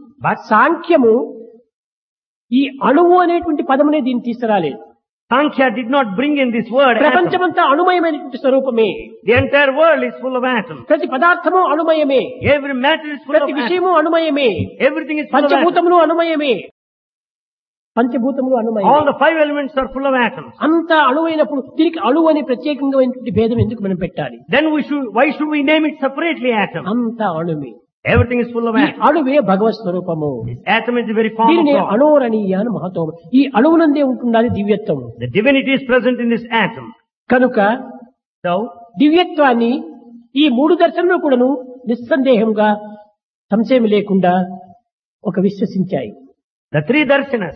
సాంఖ్యము ఈ అణువు అనేటువంటి పదమునే దీన్ని తీసుకురాలేదు. Sankhya did not bring in this word atom. ప్రపంచమంతా అణుమయమైనటువంటి స్వరూపమే. The entire world is full of atoms. ప్రతి పదార్థము అణుమయమే. Every matter is full of ప్రతి atoms. విషయము అణుమయమే. Everything is full of atoms. పంచభూతములు అణుమయమే. పంచభూతములు All అణుమయమే. the five elements are full of atoms. అంతా అణువైనప్పుడు దీనికి అణువు అని ప్రత్యేకంగా భేదం ఎందుకు మనం పెట్టాలి? Then we should, why should we name it separately atom? అంతా అణువే. Everything is full of ఈ atoms. అణువే భగవత్ స్వరూపము. This atom is the very form of దీనిని God. అణోరణీయ అని మహత్వం. ఈ అణువునందే ఉంటున్నది దివ్యత్వము. The divinity is present in this atom. కనుక So, దివ్యత్వాన్ని ఈ మూడు దర్శనములు కూడాను నిస్సందేహంగా సంశయం లేకుండా ఒక విశ్వసించాయి. the three darshanas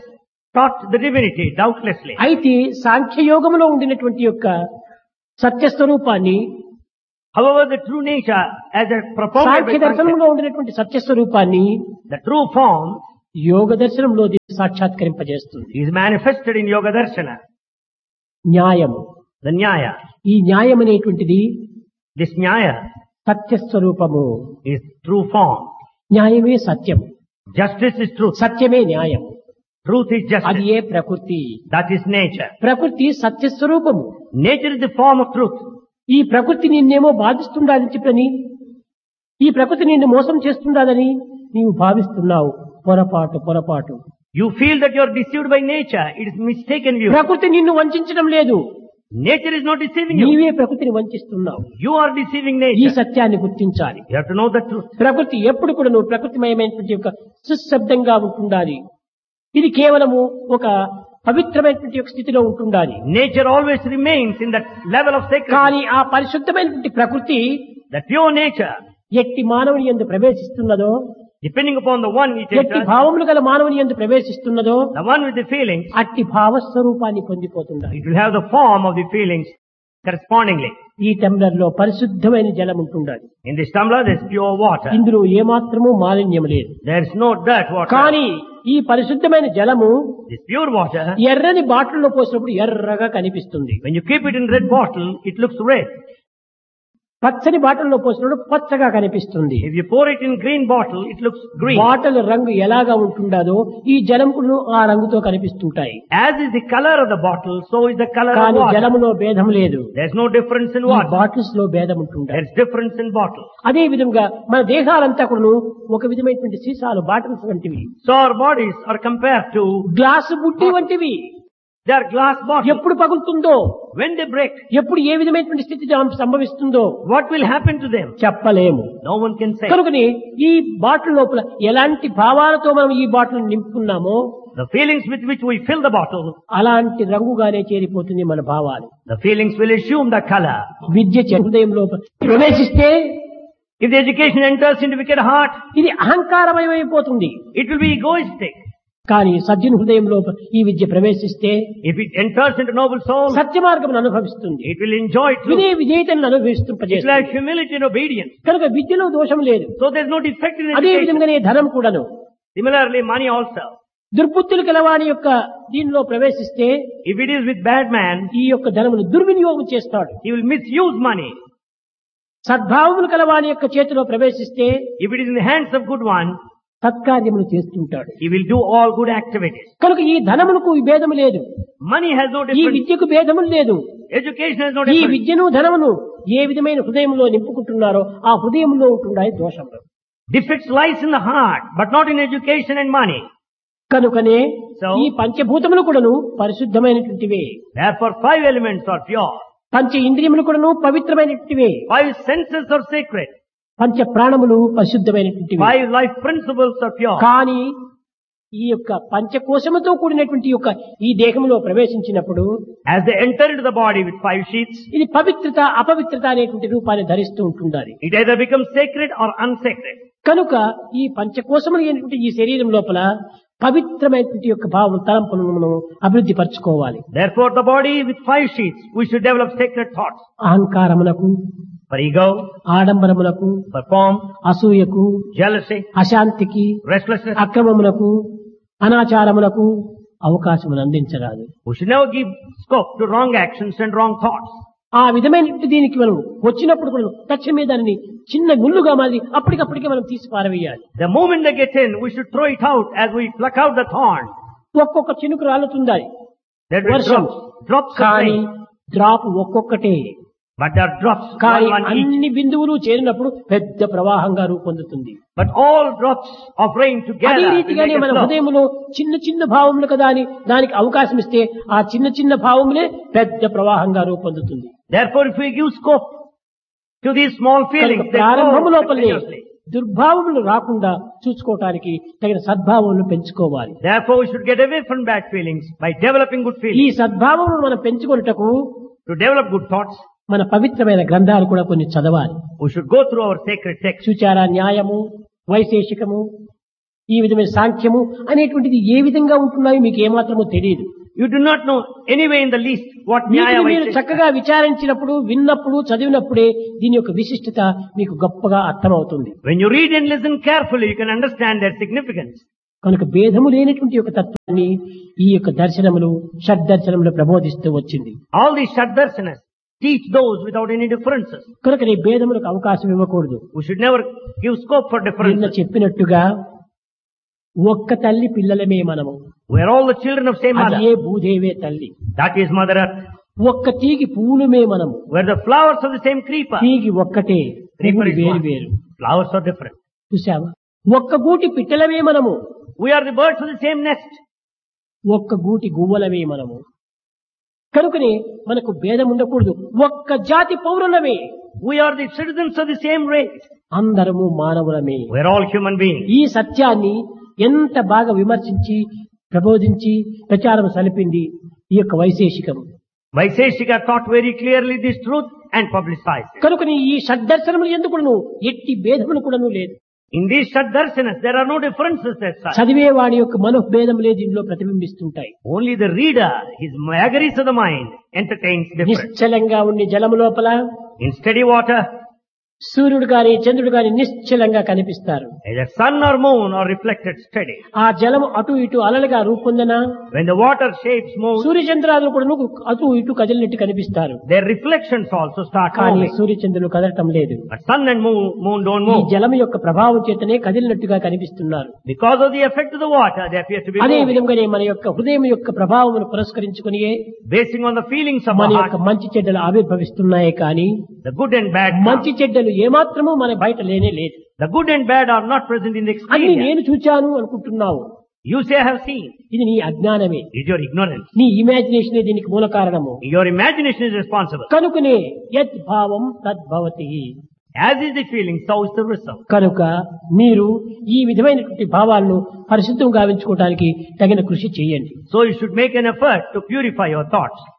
taught the divinity, doubtlessly. అయితే సాంఖ్యయోగంలో ఉండినటువంటి యొక్క సత్యస్వరూపాన్ని, However, the true nature, as a propounded Sankhya by Sankhya, దర్శనంలో ఉండినటువంటి సత్యస్వరూపాన్ని the true form యోగ దర్శనంలో సాక్షాత్కరింపజేస్తుంది. is manifested in Yoga Darshana, న్యాయము. the Nyaya. ఈ న్యాయం అనేటువంటిది This Nyaya సత్యస్వరూపము. is true form. న్యాయమే సత్యము, Justice is truth. సత్యమే న్యాయం. Truth is అది justice. ఏ ప్రకృతి. That is nature. ప్రకృతి సత్యస్వరూపము. Nature is the form of truth. ఈ ప్రకృతి నిన్నేమో బాధిస్తుండాలని చెప్పని, ఈ ప్రకృతి నిన్ను మోసం చేస్తుండాలని నీవు భావిస్తున్నావు. పొరపాటు పొరపాటు. You feel that you are deceived by nature. It is mistaken view. ప్రకృతి నిన్ను వంచడం లేదు, Nature is not deceiving you. నీవే ప్రకృతిని వంచిస్తున్నావు. You are deceiving ఈ nature. సత్యాన్ని గుర్తించాలి. You have to know the truth. ప్రకృతి ఎప్పుడు కూడా నువ్వు ప్రకృతిమయమైనటువంటి యొక్క సుశబ్దంగా ఉంటుండాలి. ఇది కేవలము ఒక పవిత్రమైనటువంటి ఒక స్థితిలో ఉంటుండాలి. Nature always remains in that level of sacredness. కానీ ఆ పరిశుద్ధమైనటువంటి ప్రకృతి The pure nature, ఎట్టి మానవుని యందు ప్రవేశిస్తున్నదో, depending upon the one it ఎట్టి enters, భావములు గల మానవుని యందు ప్రవేశిస్తున్నదో, the one with the feelings, అట్టి భావస్వరూపాన్ని పొందిపోతుండాలి. it will have the form of the feelings correspondingly. ఈ టంబ్లర్ లో పరిశుద్ధమైన జలం ఉంటుండాలి. In this tumbler there is pure water. ఇందులో ఏమాత్రము మాలిన్యం లేదు. There is no dirt water. కానీ ఈ పరిశుద్ధమైన జలము This pure water, ఎర్రని బాటిల్లో పోసినప్పుడు ఎర్రగా కనిపిస్తుంది. when you keep it in red bottle, it looks red. పచ్చని బాటిల్లో పోసినప్పుడు పచ్చగా కనిపిస్తుంది. If you pour it in green bottle, it looks green. Bottle రంగు ఎలాగా ఉంటుండదో ఈ జలం కూడా ఆ రంగుతో కనిపిస్తుంటాయి. As is the color of the bottle, so is the color of కానీ water. జలములో భేదం లేదు. There is no difference in ఈ water. బాటిల్స్ లో భేదం ఉంటుంటాయి. There is difference in bottles. అదే విధంగా మన దేహాలంతా కూడా ఒక విధమైనటువంటి సీసాలు, బాటిల్స్ వంటివి. So our bodies are compared to, glass బుడ్డి వంటివి. they are glass bottles. ఎప్పుడు పగులుతుందో, When they break, ఎప్పుడు ఏ విధమైనటువంటి స్థితి సంభవిస్తుందో what will happen to them? చెప్పలేము. No one can say. కనుకని ఈ బాటిల్ లోపల ఎలాంటి భావాలతో మనం ఈ bottle నింపుకున్నామో The feelings with which we fill the bottle, అలాంటి రంగుగానే చేరిపోతుంది మన భావాలు. the feelings will assume the color. విద్య హృదయం లోపల ప్రవేశిస్తే If the education enters into wicked heart, ఇది అహంకారమయమైపోతుంది. it will be egoistic. కానీ సజ్జన హృదయం లోపల ఈ విద్య ప్రవేశిస్తే If it enters into noble soul, సత్య మార్గం అనుభవిస్తుంది. it will enjoy truth. వినే విధేయతను It's అనుభవిస్తుంపజేస్తుంది. like humility and obedience. కనుక విద్యలో దోషం లేదు. So there's no defect in అదే education. విధంగానే ధనం కూడాను Similarly, money also. దుర్బుద్ధులు కలవాని యొక్క దీనిలో ప్రవేశిస్తే If it is with bad man, ఈ యొక్క ధనమును దుర్వినియోగం చేస్తాడు. he will misuse money. సద్భావములు కలవాని యొక్క చేతిలో ప్రవేశిస్తే If it is in the hands of good one, సత్కార్యములు చేస్తుంటాడు. he will do all good activities. కనుక ఈ ధనములకు ఈ భేదము లేదు, Money has no ఈ difference. విద్యకు భేదము లేదు. Education has no ఈ difference. విద్యను ధనమును ఏ విధమైన హృదయంలో నింపుకుంటున్నారో ఆ హృదయంలో ఉంటున్నాయి దోషములు. Defects lies in the heart, but not in education and money. కనుకనే So- ఈ పంచభూతములు కూడాను పరిశుద్ధమైనటువంటివే. Therefore, five elements are pure. పంచ ఇంద్రియములు కూడాను పవిత్రమైనటువంటివే. Five senses are sacred. పంచ ప్రాణములు పరిశుద్ధమైనటువంటివి. Five life principles are pure. కానీ ఈ యొక్క పంచకోశముతో కూడినటువంటి యొక్క ఈ దేహంలో ప్రవేశించినప్పుడు As they enter into the body with five sheaths, ఇది పవిత్రత అపవిత్రత అనేటువంటి రూపాన్ని ధరిస్తూ ఉంటుండాలి. it either becomes sacred or unsacred. కనుక ఈ పంచకోశములు అయినటువంటి ఈ శరీరం లోపల పవిత్రమైనటువంటి యొక్క భావం తలంపులను మనం అభివృద్ధి పరచుకోవాలి. Therefore, the body with five sheaths, we should develop sacred thoughts. అహంకారములకు, For ego, ఆడంబరములకు, for form, అసూయకు, jealousy, అశాంతికి, restlessness. అక్రమములకు, అనాచారములకు అవకాశమును అందించరాదు. We should never give scope to wrong actions and wrong thoughts. ఆ విధమైనటువంటి దీనికి మనం వచ్చినప్పుడు కూడా తక్షణమే దానిని చిన్న ముళ్ళుగా మారి అప్పటికప్పటికే మనం తీసి పారవేయాలి. The moment they get in, we should throw it out as we pluck out the thorn. ఒక్కొక్క చినుకు రాలుతుండాలి, That will వర్షం. drops, drops of కానీ rain. డ్రాప్ ఒక్కొక్కటే. But there are drops, కానీ one, one each. అన్ని బిందువులు చేరినప్పుడు పెద్ద ప్రవాహంగా రూపొందుతుంది. But all drops of rain అదే together will రీతిగానే make a మన flow. హృదయంలో చిన్న చిన్న భావములు కదా అని దానికి అవకాశం ఇస్తే ఆ చిన్న చిన్న భావములే పెద్ద ప్రవాహంగా రూపొందుతుంది. Therefore, if we give scope to these small feelings, కనుక they ప్రారంభము grow లోపలే continuously. దుర్భావములు రాకుండా చూసుకోవటానికి తగిన సద్భావములను పెంచుకోవాలి. Therefore, we should get away from bad feelings by developing good ఈ feelings. సద్భావములను మనం పెంచుకొనుటకు To develop good thoughts, మన పవిత్రమైన గ్రంథాలు కూడా కొన్ని చదవాలి. we should go through our sacred texts. చూచారా, న్యాయము, వైశేషికము, ఈ విధమైన సాంఖ్యము అనేటువంటిది ఏ విధంగా ఉంటున్నాయో మీకు ఏమాత్రమో తెలియదు. You do not know anyway in the least what Nyaya వీటిని మీరు Vaisheshika. చక్కగా విచారించినప్పుడు, విన్నప్పుడు, చదివినప్పుడే దీని యొక్క విశిష్టత మీకు గొప్పగా అర్థమవుతుంది. When you read and listen carefully, you can understand their significance. కనుక భేదము లేనటువంటి యొక్క తత్వాన్ని ఈ యొక్క దర్శనములు, షడ్దర్శనములు ప్రబోధిస్తూ వచ్చింది. All these Shaddarsanas teach those without any differences. కనుక ఈ భేదములకు అవకాశం ఇవ్వకూడదు. We should never give scope for నిన్న differences. చెప్పినట్టుగా ఒక్క తల్లి పిల్లలమే మనము. We are all the children of same mother. అదే భూదేవే తల్లి. That is Mother Earth. ఒక్క తీగి పువ్వులమే మనము. We are the flowers of the same creeper. తీగి ఒక్కటే, Creeper పువ్వులు is వేరు one. వేరు. Flowers are different. చూసావా? ఒక్క గూటి పిట్టలమే మనము. We are the birds of the same nest. ఒక్క గూటి గువ్వలమే మనము. కనుకనే మనకు భేదం ఉండకూడదు. ఒక్క జాతి పౌరులమే. We are the citizens of the same race. అందరము మానవులమే. We are all human beings. ఈ సత్యాన్ని ఎంత బాగా విమర్శించి, ప్రబోధించి, ప్రచారం సలిపింది ఈ యొక్క వైశేషికం. Vaisheshika taught very clearly this truth and publicized it. కనుకని ఈ షడ్దర్శనములు ఎందుకును ఎట్టి భేదములు కూడాను లేదు. In these Shaddarsanas, there are no differences as such. చదివే వాడి యొక్క మనోభేదములే దీనిలో ప్రతిబింబిస్తుంటాయి. Only the reader, his vagaries of the mind, entertains difference. నిశ్చలంగా ఉండి జలము లోపల In steady water, సూర్యుడు గాని చంద్రుడు గాని నిశ్చలంగా కనిపిస్తారు. either sun or moon are reflected steady. ఆ జలము అటు ఇటు అలలుగా రూపొందన When the water shapes move, సూర్యచంద్రాదులు కూడా అటు ఇటు కదిలినట్టు కనిపిస్తారు. their reflections also start కానీ moving. సూర్యచంద్రులు కదలటం లేదు. But sun and moon, moon don't ఈ move. జలము యొక్క ప్రభావం చేతనే కదిలినట్టుగా కనిపిస్తున్నారు. Because of the effect of the water, they appear to be అదే moving. విధంగానే మన యొక్క హృదయం యొక్క ప్రభావమును పురస్కరించుకుని Basing on the feelings of మన our యొక్క heart, మంచి చెడ్డలు ఆవిర్భవిస్తున్నాయి. కానీ the good and bad come. మంచి చెడ్డలు ఏమాత్రము మన బయట లేనే లేదు. The good and bad are not present in the అది experience. నేను చూచాను అనుకుంటున్నావు. You say I have seen. ఇది నీ అజ్ఞానమే. It is your ignorance. నీ ఇమాజినేషనే దీనికి మూల కారణము. Your imagination is responsible. కనుకనే యత్ భావం తద్భవతి. As is the feeling, so is the result. కనుక మీరు ఈ విధమైనటువంటి భావాలను పరిశుద్ధం గావించుకోవడానికి తగిన కృషి చేయండి. So you should make an effort to purify your thoughts.